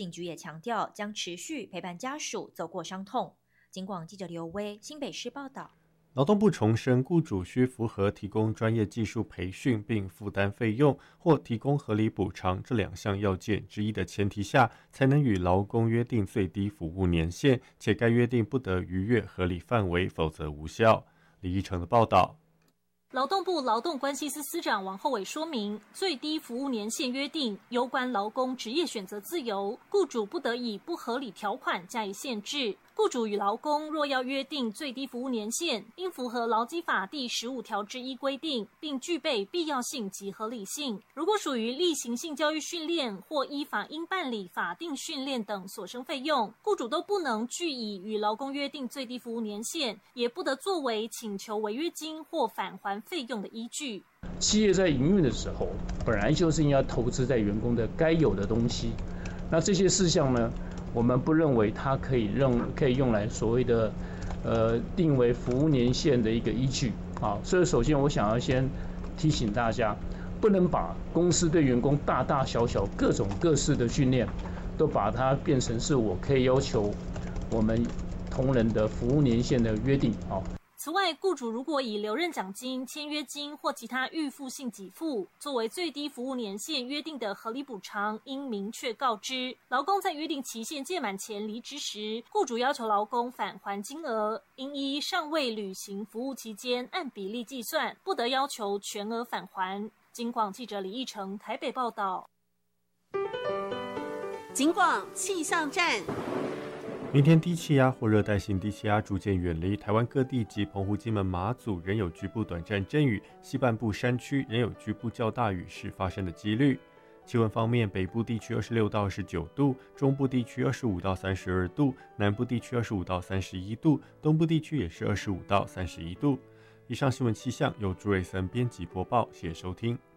警局也强调，将持续陪伴家属走过伤痛。警广记者刘威，新北市报道。 劳动部重申，雇主需符合提供专业技术培训并负担费用或提供合理补偿这2项要件之一的前提下，才能与劳工约定最低服务年限，且该约定不得逾越合理范围，否则无效。李义成的报道。 劳动部劳动关系司司长王厚伟说明，最低服务年限约定攸关劳工职业选择自由，雇主不得以不合理条款加以限制。雇主与劳工若要约定最低服务年限，应符合劳基法第15条之1规定，并具备必要性及合理性。如果属于例行性教育训练或依法应办理法定训练等所生费用，雇主都不能据以与劳工约定最低服务年限，也不得作为请求违约金或返还费用的依据。 企业在营运的时候，本来就是应该投资在员工的该有的东西，那这些事项呢，我们不认为它可以用来所谓的定为服务年限的一个依据啊。所以首先我想要先提醒大家，不能把公司对员工大大小小各种各式的训练，都把它变成是我可以要求我们同仁的服务年限的约定啊。 此外，雇主如果以留任奖金、签约金或其他预付性给付作为最低服务年限约定的合理补偿，应明确告知。劳工在约定期限届满前离职时，雇主要求劳工返还金额，应依尚未履行服务期间按比例计算，不得要求全额返还。警广记者李义成台北报道。 警广气象站。 明天低气压或热带性低气压逐渐远离台湾各地及澎湖、金门、马祖，仍有局部短暂阵雨，西半部山区仍有局部较大雨势发生的几率。气温方面，北部地区26到29度，中部地区25到32度，南部地区25到31度，东部地区也是25到31度。以上新闻气象由朱瑞森编辑播报，谢谢收听。